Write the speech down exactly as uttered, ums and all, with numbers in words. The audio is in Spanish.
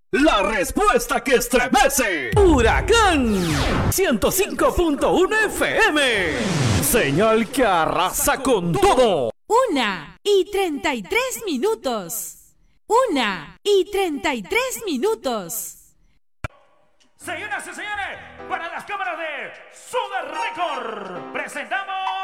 La respuesta que estremece. Huracán ciento cinco punto uno F M. Señal que arrasa con todo. Una y treinta y tres minutos. Una y treinta y tres minutos. Señoras y señores, para las cámaras de Sugar Record, presentamos